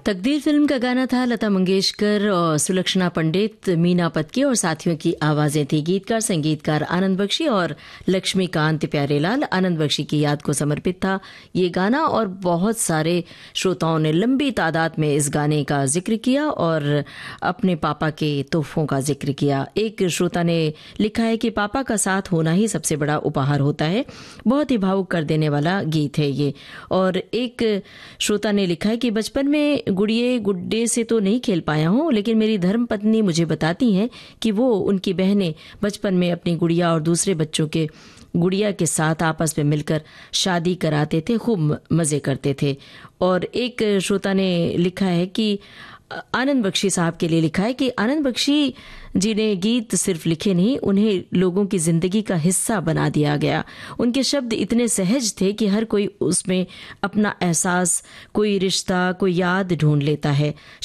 तकदीर फिल्म का गाना था। लता मंगेशकर और सुलक्षणा पंडित, मीना पत्की और साथियों की आवाजें थी। गीतकार संगीतकार आनंद बख्शी और लक्ष्मीकांत प्यारेलाल। आनंद बख्शी की याद को समर्पित था ये गाना और बहुत सारे श्रोताओं ने लंबी तादाद में इस गाने का जिक्र किया और अपने पापा के तोहफों का जिक्र किया। एक श्रोता ने लिखा है कि पापा का साथ होना ही सबसे बड़ा उपहार होता है। बहुत ही भावुक कर देने वाला गीत है ये। और एक श्रोता ने लिखा है कि बचपन में गुड़िए गुड्डे से तो नहीं खेल पाया हूं, लेकिन मेरी धर्मपत्नी मुझे बताती हैं कि वो उनकी बहनें बचपन में अपनी गुड़िया और दूसरे बच्चों के गुड़िया के साथ आपस में मिलकर शादी कराते थे, खूब मजे करते थे। और एक श्रोता ने लिखा है कि आनंद बख्शी साहब के लिए लिखा है कि आनंद बख्शी जी ने गीत सिर्फ लिखे नहीं, उन्हें लोगों की जिंदगी का हिस्सा बना दिया गया। उनके शब्द इतने सहज थे कि हर कोई उसमें अपना एहसास, कोई रिश्ता, कोई याद ढूंढ लेता है।